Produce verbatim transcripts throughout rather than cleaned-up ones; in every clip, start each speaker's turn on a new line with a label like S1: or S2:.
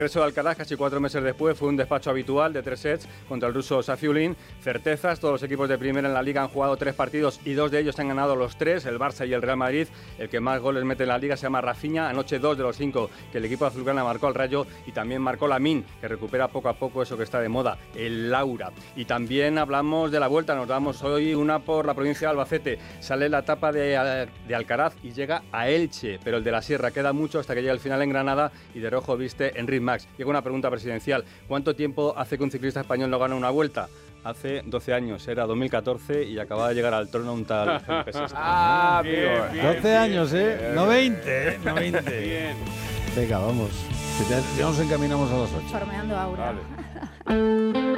S1: Regreso de Alcaraz casi cuatro meses después fue un despacho habitual de tres sets contra el ruso Safiullin. Certezas, todos los equipos de primera en la Liga han jugado tres partidos y dos de ellos han ganado los tres, el Barça y el Real Madrid. El que más goles mete en la Liga se llama Rafinha, anoche dos de los cinco que el equipo azulgrana marcó al Rayo, y también marcó Lamine, que recupera poco a poco eso que está de moda, el Laura. Y también hablamos de la Vuelta, nos damos hoy una por la provincia de Albacete. Sale la etapa de, de Alcaraz y llega a Elche, pero el de la Sierra queda mucho hasta que llega el final en Granada y de rojo viste Enric Max. Llega una pregunta presidencial: ¿cuánto tiempo hace que un ciclista español no gana una Vuelta? Hace doce años, era dos mil catorce y acababa de llegar al trono un tal Felipe sexto.
S2: Ah, bien, bien,
S3: doce
S2: bien,
S3: años, ¿eh?
S2: Bien,
S3: no veinte, no veinte.
S2: Bien.
S3: Venga, vamos. Ya nos encaminamos a las ocho.
S4: Formeando aura.
S2: Vale.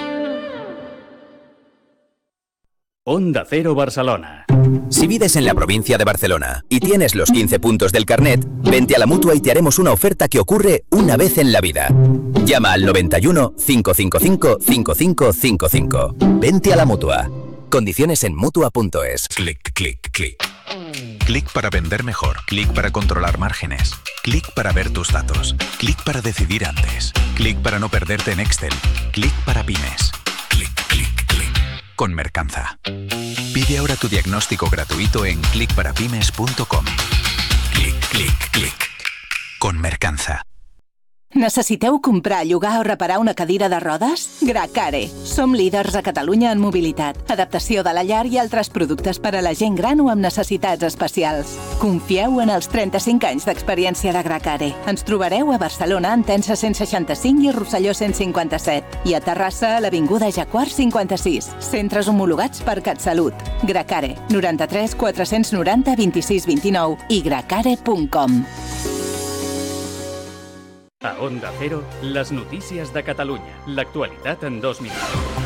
S5: Onda Cero Barcelona.
S6: Si vives en la provincia de Barcelona y tienes los quince puntos del carnet, vente a la Mutua y te haremos una oferta que ocurre una vez en la vida. Llama al noventa y uno, cinco cinco cinco, cinco cinco cinco cinco. Vente a la Mutua. Condiciones en Mutua punto es.
S7: Clic, clic, clic. Clic para vender mejor. Clic para controlar márgenes. Clic para ver tus datos. Clic para decidir antes. Clic para no perderte en Excel. Clic para pymes. Clic, clic, clic. Con Mercanza. Pide ahora tu diagnóstico gratuito en clic para pymes punto com. Clic, clic, clic. Con Mercanza.
S8: Necessiteu comprar, llogar o reparar una cadira de rodes? Gracare. Som líders a Catalunya en mobilitat, adaptació de la llar i altres productes per a la gent gran o amb necessitats especials. Confieu en els trenta-cinc anys d'experiència de Gracare. Ens trobareu a Barcelona, en Tensa cent seixanta-cinc i Rosselló cent cinquanta-set. I a Terrassa, a l'Avinguda Jacquard cinquanta-sis. Centres homologats per CatSalut. Gracare. noranta-tres quatre-cents noranta vint-i-sis vint-i-nou i gracare punt com.
S5: A Onda Cero, les notícies de Catalunya. L'actualitat en dos minuts.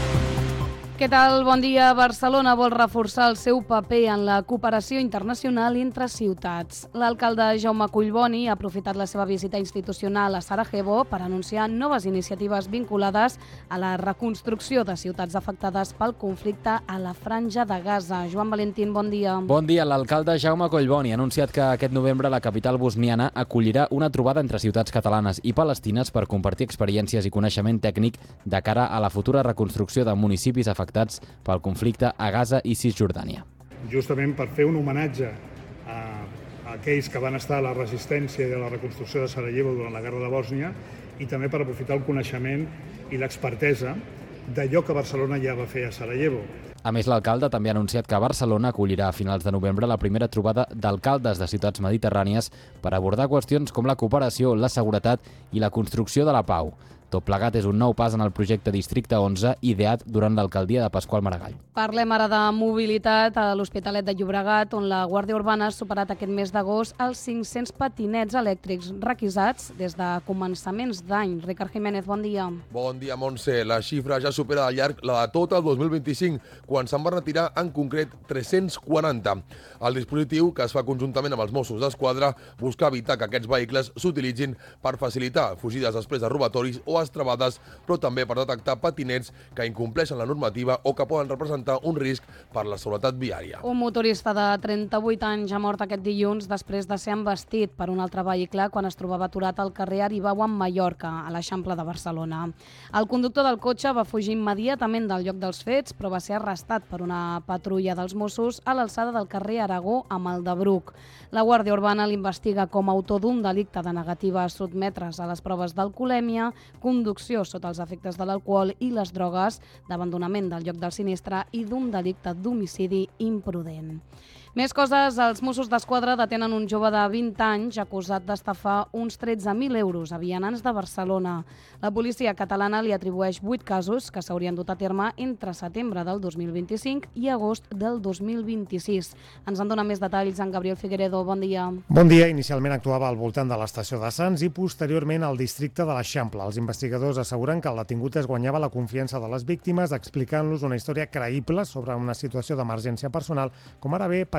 S4: Què tal? Bon dia. Barcelona vol reforçar el seu paper en la cooperació internacional entre ciutats. L'alcalde Jaume Collboni ha aprofitat la seva visita institucional a Sarajevo per anunciar noves iniciatives vinculades a la reconstrucció de ciutats afectades pel conflicte a la Franja de Gaza. Joan Valentín, bon dia.
S9: Bon dia. L'alcalde Jaume Collboni ha anunciat que aquest novembre la capital bosniana acollirà una trobada entre ciutats catalanes i palestines per compartir experiències i coneixement tècnic de cara a la futura reconstrucció de municipis afectats pel conflicte a Gaza i Cisjordània.
S10: Justament per fer un homenatge a, a aquells que van estar a la resistència i a la reconstrucció de Sarajevo durant la guerra de Bòsnia, i també per aprofitar el coneixement i l'expertesa d'allò que Barcelona ja va fer a Sarajevo.
S9: A més, l'alcalde també ha anunciat que Barcelona acollirà a finals de novembre la primera trobada d'alcaldes de ciutats mediterrànies per abordar qüestions com la cooperació, la seguretat i la construcció de la pau. Tot plegat és un nou pas en el projecte Districte onze, ideat durant l'alcaldia de Pasqual Maragall.
S4: Parlem ara de mobilitat a l'Hospitalet de Llobregat, on la Guàrdia Urbana ha superat aquest mes d'agost els cinc-cents patinets elèctrics requisats des de començaments d'any. Ricard Jiménez, bon dia.
S11: Bon dia, Montse. La xifra ja supera de llarg la de tot el dos mil vint-i-cinc, quan se'n va retirar en concret tres-cents quaranta. El dispositiu, que es fa conjuntament amb els Mossos d'Esquadra, busca evitar que aquests vehicles s'utilitzin per facilitar fugides després de robatoris o extravades, però també per detectar patinets que incompleixen la normativa o que poden representar un risc per la seguretat viària.
S4: Un motorista de trenta-vuit anys ha mort aquest dilluns després de ser embestit per un altre vehicle quan es trobava aturat al carrer Aribau en Mallorca, a l'Eixample de Barcelona. El conductor del cotxe va fugir immediatament del lloc dels fets, però va ser arrestat per una patrulla dels Mossos a l'alçada del carrer Aragó amb el de Bruc. La Guàrdia Urbana l'investiga com a autor d'un delicte de negativa a sotmetre's a les proves d'alcoholèmia, conducció sota els efectes de l'alcohol i les drogues, d'abandonament del lloc del sinistre i d'un delicte d'homicidi imprudent. Més coses, els Mossos d'Esquadra detenen un jove de vint anys acusat d'estafar uns tretze mil euros a vianants de Barcelona. La policia catalana li atribueix vuit casos que s'haurien dut a terme entre setembre del dos mil vint-i-cinc i agost del dos mil vint-i-sis. Ens en dona més detalls en Gabriel Figueredo. Bon dia.
S12: Bon dia. Inicialment actuava al voltant de l'estació de Sants i posteriorment al districte de l'Eixample. Els investigadors asseguren que el detingut es guanyava la confiança de les víctimes explicant-los una història creïble sobre una situació d'emergència personal, com ara bé patir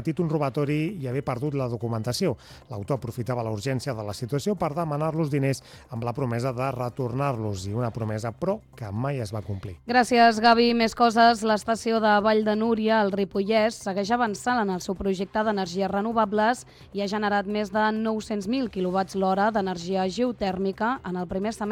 S12: patit un robatori i haver perdut la documentació. L'autor aprofitava la urgència de la situació per demanar-los diners amb la promesa de retornar-los, i una promesa, però, que mai es va complir.
S4: Gràcies, Gavi. Més coses. L'estació de Vall de Núria, al Ripollès, segueix avançant en el seu projecte d'energies renovables i ha generat més de nou-cents mil quilowatts l'hora d'energia geotèrmica en el primer semestre